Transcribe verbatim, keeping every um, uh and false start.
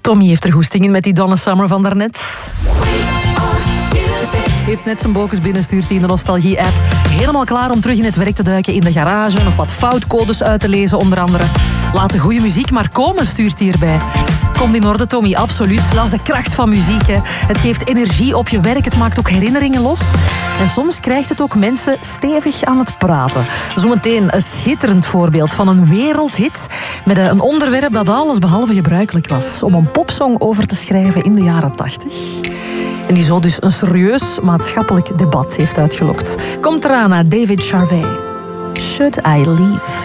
Tommy heeft er goesting in met die Donna Summer van daarnet. Heeft net zijn bokens binnen, stuurt hij in de Nostalgie-app. Helemaal klaar om terug in het werk te duiken in de garage. Nog wat foutcodes uit te lezen, onder andere. Laat de goede muziek maar komen, stuurt hij erbij. Komt in orde, Tommy, absoluut. Dat is de kracht van muziek. Hè. Het geeft energie op je werk, het maakt ook herinneringen los. En soms krijgt het ook mensen stevig aan het praten. Zometeen een schitterend voorbeeld van een wereldhit met een onderwerp dat alles behalve gebruikelijk was om een popsong over te schrijven in de jaren tachtig. En die zo dus een serieus maatschappelijk debat heeft uitgelokt. Komt eraan naar David Charvet. Should I Leave?